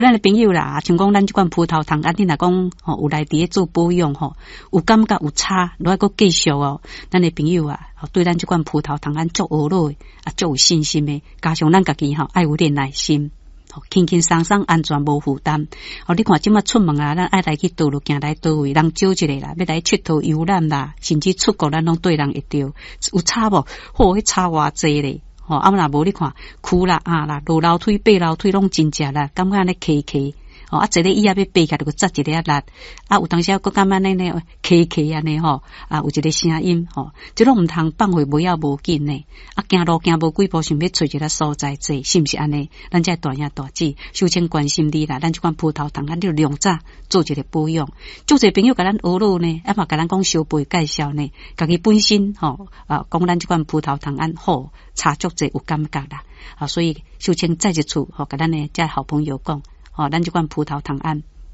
咱的朋友啦，像讲咱即款葡萄糖，你若讲有来伫做保养有感觉有差，如果继续咱的朋友啊，对咱即款葡萄糖足学老的足有信心的，加上咱家己爱有点耐心，轻轻松松安全无负担。你看即马出门啊，咱爱来去倒路行来倒位，人少一个啦，要来佚佗游览啦，甚至出国咱拢对人会着，有差无？迄差偌济咧。啊，若无你看，哭啦啦，落楼梯、爬楼梯拢真正啦，感觉安尼骑骑，坐咧椅仔要爬起来，就扎一个力，有当时佫感觉安尼骑骑安尼有一个声音即拢毋通放回尾仔无紧呢，行路行无几步，想要找一个所在坐，是毋是安尼？咱才大爷大姊，首先关心你啦，咱即款葡萄糖，咱就量早做一个保养。足侪朋友甲咱学路呢，嘛甲咱讲小辈介绍呢，家己本身讲咱即款葡萄糖好。差足侪有感觉啦，所以首先再一次甲咱的这好朋友讲，咱这款葡萄糖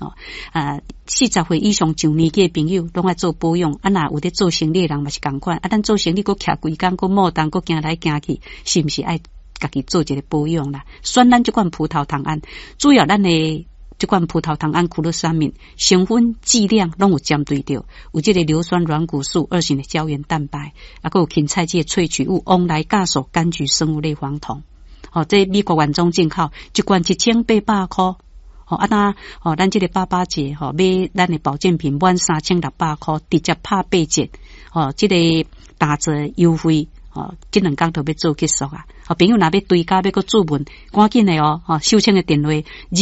40岁以上上年纪的朋友拢爱做保养，若有咧做生意的人嘛是共款，咱做生意佫徛规工佫磨蛋佫行来行去，是毋是爱家己做一个保养啦？选咱这款葡萄糖主要咱的这款葡萄糖苦乐酸敏成分剂量拢有针对着，有这个硫酸软骨素2型的胶原蛋白，还有芹菜剂萃取物翁来酵素柑橘生物类黄酮。这美国原装进口，一罐1800块。咱这个88节买咱的保健品满3600块，直接拍8折。这个打折优惠。这2天就要做结束啊！朋友若要对家要个注文，赶紧的收听的电话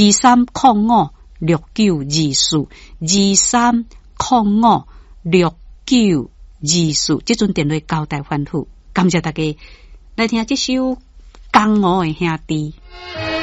23056924，23056924，这阵电话交代反复。感谢大家来听这首《江湖的兄弟》。